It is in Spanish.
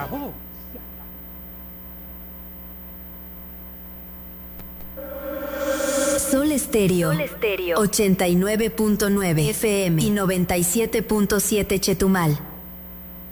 acabó. Sol Estéreo 89.9 FM y 97.7 Chetumal.